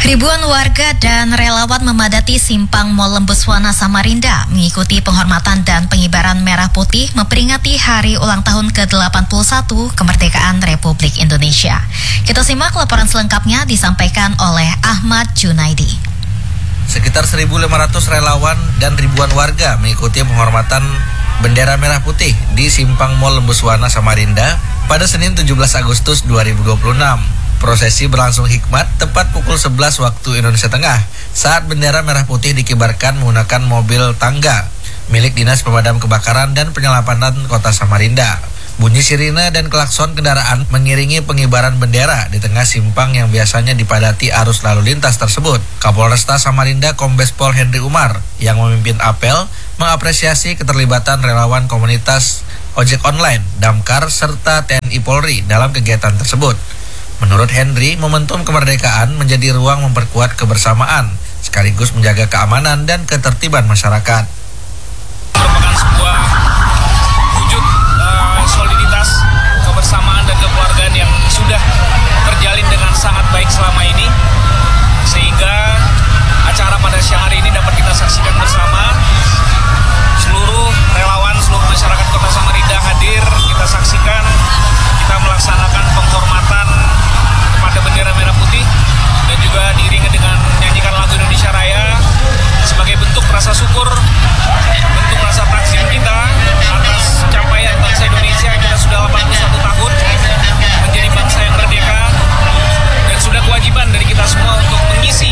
Ribuan warga dan relawan memadati simpang Mall Lembuswana Samarinda mengikuti penghormatan dan pengibaran merah putih memperingati hari ulang tahun ke-81 kemerdekaan Republik Indonesia. Kita simak laporan selengkapnya disampaikan oleh Ahmad Junaidi. Sekitar 1.500 relawan dan ribuan warga mengikuti penghormatan bendera merah putih di simpang Mall Lembuswana Samarinda pada Senin 17 Agustus 2026. Prosesi berlangsung hikmat tepat pukul 11 waktu Indonesia Tengah saat bendera merah putih dikibarkan menggunakan mobil tangga milik Dinas Pemadam Kebakaran dan Penyelamatan Kota Samarinda. Bunyi sirine dan klakson kendaraan mengiringi pengibaran bendera di tengah simpang yang biasanya dipadati arus lalu lintas tersebut. Kapolresta Samarinda Kombes Pol Henry Umar yang memimpin apel mengapresiasi keterlibatan relawan komunitas ojek online, damkar, serta TNI Polri dalam kegiatan tersebut. Menurut Henry, momentum kemerdekaan menjadi ruang memperkuat kebersamaan, sekaligus menjaga keamanan dan ketertiban masyarakat. Merupakan sebuah wujud soliditas, kebersamaan dan kekeluargaan yang sudah terjalin dengan sangat baik selama ini, sehingga acara pada siang hari ini dapat kita saksikan bersama. Seluruh relawan, seluruh masyarakat Kota Samarinda hadir, kita saksikan, kita melaksanakan penghormatan kepada bendera merah putih dan juga diiringi dengan menyanyikan lagu Indonesia Raya sebagai bentuk rasa syukur, bentuk rasa takzim kita atas capaian bangsa Indonesia. Kita sudah 81 tahun menjadi bangsa yang merdeka dan sudah kewajiban dari kita semua untuk mengisi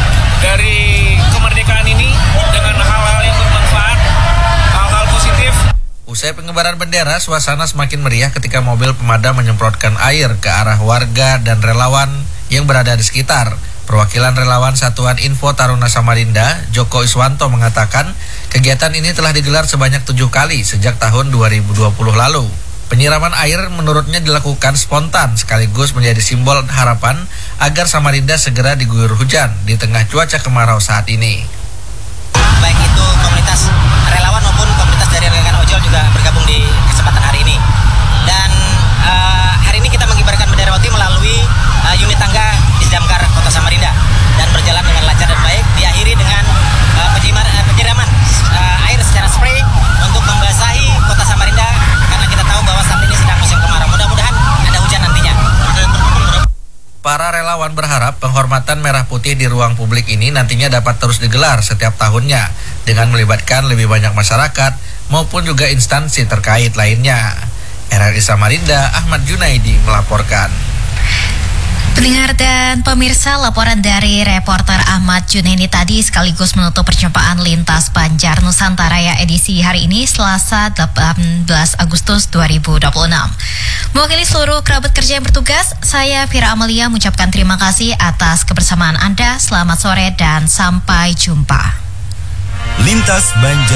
dari kemerdekaan ini dengan hal-hal yang bermanfaat, hal-hal positif. Usai pengibaran bendera, suasana semakin meriah ketika mobil pemadam menyemprotkan air ke arah warga dan relawan yang berada di sekitar. Perwakilan relawan Satuan Info Taruna Samarinda, Joko Iswanto mengatakan kegiatan ini telah digelar sebanyak 7 kali sejak tahun 2020 lalu. Penyiraman air menurutnya dilakukan spontan sekaligus menjadi simbol harapan agar Samarinda segera diguyur hujan di tengah cuaca kemarau saat ini. Baik itu komunitas relawan maupun komunitas dari rekan ojol juga bergabung di kesempatan hari ini. Dan hari ini kita mengibarkan bendera putih melalui unit tangga di damkar Kota Samarinda dan berjalan dengan lancar dan baik. Diakhiri dengan penyiraman air secara spray untuk membasahi Kota Samarinda karena kita tahu bahwa saat ini sedang musim kemarau. Mudah-mudahan ada hujan nantinya. Para relawan berharap penghormatan merah putih di ruang publik ini nantinya dapat terus digelar setiap tahunnya dengan melibatkan lebih banyak masyarakat maupun juga instansi terkait lainnya. RRI Samarinda, Ahmad Junaidi melaporkan. Pendengar dan pemirsa, laporan dari reporter Ahmad Junaidi tadi sekaligus menutup perjumpaan Lintas Banjar Nusantara ya edisi hari ini Selasa 18 Agustus 2026. Mewakili seluruh kerabat kerja yang bertugas, saya Fira Amalia mengucapkan terima kasih atas kebersamaan Anda. Selamat sore dan sampai jumpa. Lintas Banjar